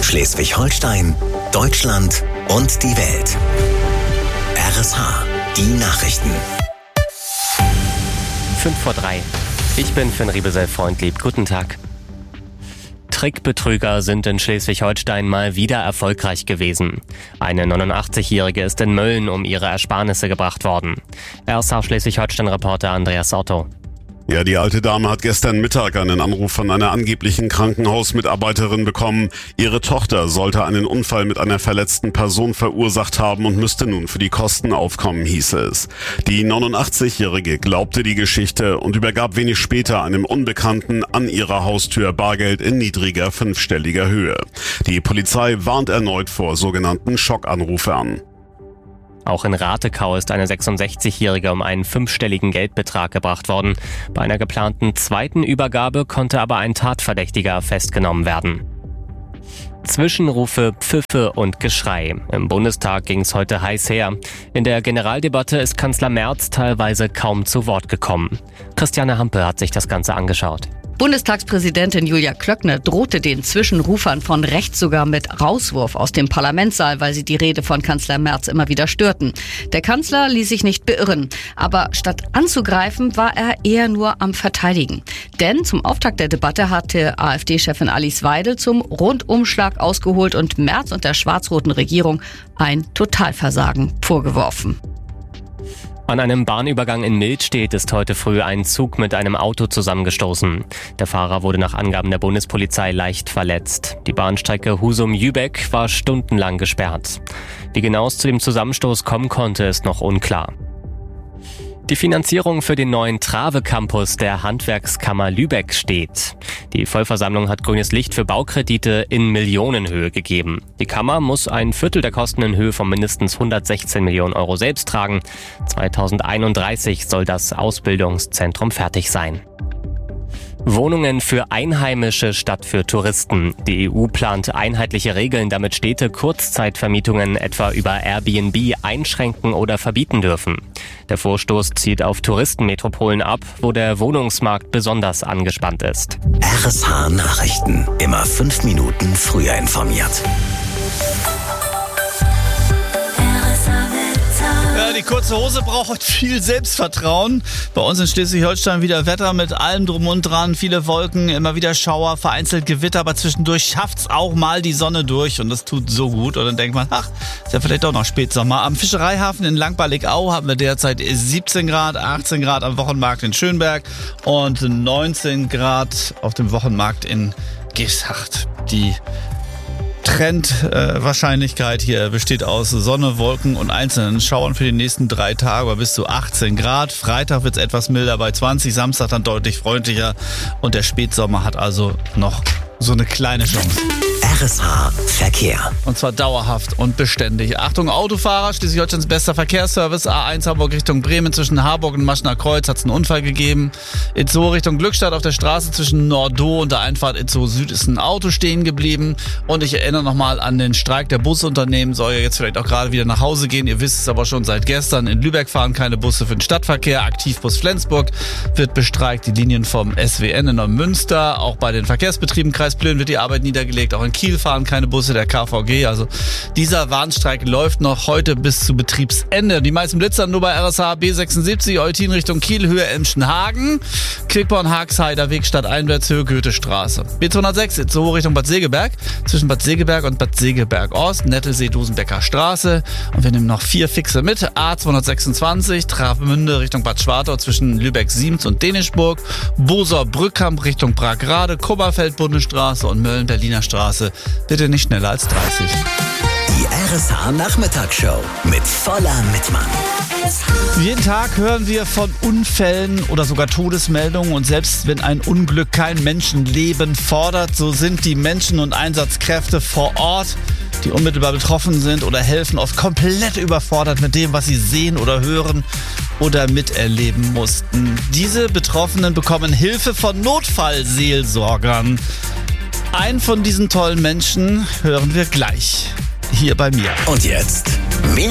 Schleswig-Holstein, Deutschland und die Welt. RSH, die Nachrichten. 5:03. Ich bin Finn Riebesell-Freundlieb. Guten Tag. Trickbetrüger sind in Schleswig-Holstein mal wieder erfolgreich gewesen. Eine 89-Jährige ist in Mölln um ihre Ersparnisse gebracht worden. RSH Schleswig-Holstein-Reporter Andreas Otto. Ja, die alte Dame hat gestern Mittag einen Anruf von einer angeblichen Krankenhausmitarbeiterin bekommen. Ihre Tochter sollte einen Unfall mit einer verletzten Person verursacht haben und müsste nun für die Kosten aufkommen, hieß es. Die 89-Jährige glaubte die Geschichte und übergab wenig später einem Unbekannten an ihrer Haustür Bargeld in niedriger 5-stelliger Höhe. Die Polizei warnt erneut vor sogenannten Schockanrufern. Auch in Ratekau ist eine 66-Jährige um einen 5-stelligen Geldbetrag gebracht worden. Bei einer geplanten zweiten Übergabe konnte aber ein Tatverdächtiger festgenommen werden. Zwischenrufe, Pfiffe und Geschrei. Im Bundestag ging es heute heiß her. In der Generaldebatte ist Kanzler Merz teilweise kaum zu Wort gekommen. Christiane Hampe hat sich das Ganze angeschaut. Bundestagspräsidentin Julia Klöckner drohte den Zwischenrufern von rechts sogar mit Rauswurf aus dem Parlamentssaal, weil sie die Rede von Kanzler Merz immer wieder störten. Der Kanzler ließ sich nicht beirren, aber statt anzugreifen, war er eher nur am Verteidigen. Denn zum Auftakt der Debatte hatte AfD-Chefin Alice Weidel zum Rundumschlag ausgeholt und Merz und der schwarz-roten Regierung ein Totalversagen vorgeworfen. An einem Bahnübergang in Mildstedt ist heute früh ein Zug mit einem Auto zusammengestoßen. Der Fahrer wurde nach Angaben der Bundespolizei leicht verletzt. Die Bahnstrecke Husum-Jübeck war stundenlang gesperrt. Wie genau es zu dem Zusammenstoß kommen konnte, ist noch unklar. Die Finanzierung für den neuen Trave-Campus der Handwerkskammer Lübeck steht. Die Vollversammlung hat grünes Licht für Baukredite in Millionenhöhe gegeben. Die Kammer muss ein Viertel der Kosten in Höhe von mindestens 116 Millionen Euro selbst tragen. 2031 soll das Ausbildungszentrum fertig sein. Wohnungen für Einheimische statt für Touristen. Die EU plant einheitliche Regeln, damit Städte Kurzzeitvermietungen etwa über Airbnb einschränken oder verbieten dürfen. Der Vorstoß zielt auf Touristenmetropolen ab, wo der Wohnungsmarkt besonders angespannt ist. RSH Nachrichten. Immer 5 Minuten früher informiert. Ja, die kurze Hose braucht heute viel Selbstvertrauen. Bei uns in Schleswig-Holstein wieder Wetter mit allem drum und dran. Viele Wolken, immer wieder Schauer, vereinzelt Gewitter, aber zwischendurch schafft's auch mal die Sonne durch und das tut so gut. Und dann denkt man, ach, ist ja vielleicht doch noch Spätsommer. Am Fischereihafen in Langbarlig-Au haben wir derzeit 17 Grad, 18 Grad am Wochenmarkt in Schönberg und 19 Grad auf dem Wochenmarkt in Geesthacht. Die Trendwahrscheinlichkeit hier besteht aus Sonne, Wolken und einzelnen Schauern für die nächsten 3 Tage bei bis zu 18 Grad. Freitag wird es etwas milder bei 20, Samstag dann deutlich freundlicher und der Spätsommer hat also noch so eine kleine Chance. RSH Verkehr. Und zwar dauerhaft und beständig. Achtung Autofahrer, Schleswig-Holsteins bester Verkehrsservice, A1 Hamburg Richtung Bremen, zwischen Harburg und Maschner Kreuz hat es einen Unfall gegeben. Itzehoe Richtung Glückstadt auf der Straße zwischen Nordow und der Einfahrt Itzehoe Süd ist ein Auto stehen geblieben. Und ich erinnere nochmal an den Streik der Busunternehmen, soll ja jetzt vielleicht auch gerade wieder nach Hause gehen. Ihr wisst es aber schon seit gestern. In Lübeck fahren keine Busse für den Stadtverkehr. Aktivbus Flensburg wird bestreikt. Die Linien vom SWN in Neumünster. Auch bei den Verkehrsbetrieben Kreis Plön wird die Arbeit niedergelegt. Auch in Kiel fahren keine Busse der KVG. Also dieser Warnstreik läuft noch heute bis zu Betriebsende. Die meisten Blitzer nur bei RSH B76, Eutin Richtung Kiel, Höhe Emschenhagen, Quickborn-Haags-Heider Weg stadteinwärts, Höhe Goethstraße. B206 Itzehoe Richtung Bad Segeberg, zwischen Bad Segeberg und Bad Segeberg Ost, Nettelsee-Dusenbecker Straße. Und wir nehmen noch 4 Fixe mit. A226 Travemünde Richtung Bad Schwartau zwischen Lübeck-Siems und Dänischburg, Boser-Brückkamp Richtung Pragrade, Kummerfeld-Bundesstraße und Mölln-Berliner Straße. Bitte nicht schneller als 30. Die RSH Nachmittagsshow mit voller Mitmann. Jeden Tag hören wir von Unfällen oder sogar Todesmeldungen und selbst wenn ein Unglück kein Menschenleben fordert, so sind die Menschen und Einsatzkräfte vor Ort, die unmittelbar betroffen sind oder helfen, oft komplett überfordert mit dem, was sie sehen oder hören oder miterleben mussten. Diese Betroffenen bekommen Hilfe von Notfallseelsorgern. Einen von diesen tollen Menschen hören wir gleich hier bei mir. Und jetzt